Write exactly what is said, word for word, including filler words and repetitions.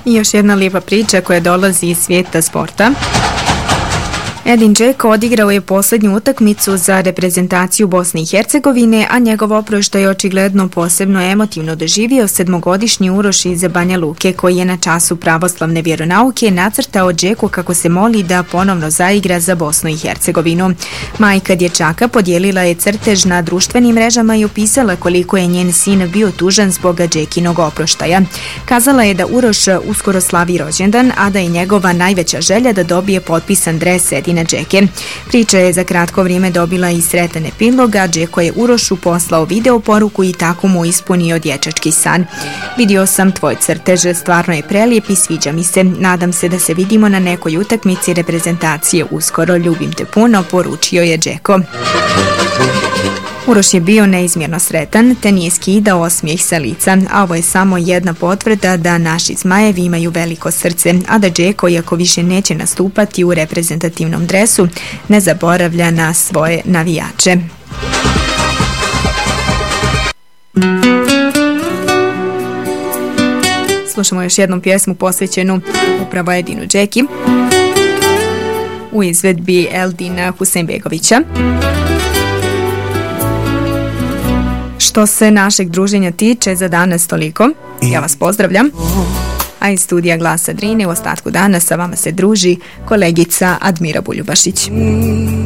I još jedna lijepa priča koja dolazi iz svijeta sporta. Edin Džeko odigrao je posljednju utakmicu za reprezentaciju Bosne i Hercegovine, a njegov oproštaj je očigledno posebno emotivno doživio sedmogodišnji Uroš iz Banja Luke, koji je na času pravoslavne vjeronauke nacrtao Džeku kako se moli da ponovno zaigra za Bosnu i Hercegovinu. Majka dječaka podijelila je crtež na društvenim mrežama i opisala koliko je njen sin bio tužan zbog Džekinog oproštaja. Kazala je da Uroš uskoro slavi rođendan, a da je njegova najveća želja da dobije potpisan dres Edina Džeke. Priča je za kratko vrijeme dobila i sretan epilog, a Džeko je Urošu poslao video poruku i tako mu ispunio dječački san. Vidio sam tvoj crtež, stvarno je prelijep i sviđa mi se. Nadam se da se vidimo na nekoj utakmici reprezentacije uskoro. Ljubim te puno, poručio je Džeko. Uroš je bio neizmjerno sretan, te nije skidao osmijeh sa lica, a ovo je samo jedna potvrda da naši zmajevi imaju veliko srce, a da Džeko, iako više neće nastupati u reprezentativnom dresu, ne zaboravlja na svoje navijače. Slušamo još jednu pjesmu posvećenu upravo Edinu Džeki u izvedbi Eldina Huseynbegovića. Što se našeg druženja tiče, za danas toliko. Ja vas pozdravljam. A iz studija Glasa Drine u ostatku dana sa vama se druži kolegica Admira Buljubašić.